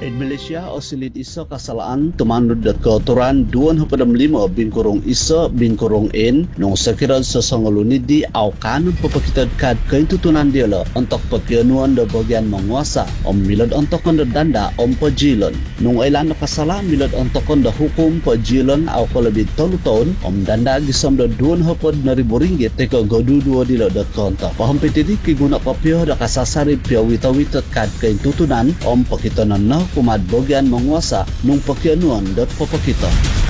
In Malaysia, osilit isa kasalaan tumanod at kauturan 2.5 bingkurong isa bingkurong in nung sakiran sa sangolunidi aw kanun papakitad kad kaintutunan dila antok pagkianuan da bagian manguasa o milad antokon da danda o pajilon. Nung ilan na kasala milad antokon da hukum pajilon aw kalabid 3 taon o danda gisam da 2.5 ringgit teka gaduduwa dila da konta. Pahampitidi kiguna papyo da kasasarib piawitawitat kad kaintutunan o pakitanan na kumad bagian manguasa nung pakianuan dat papakita.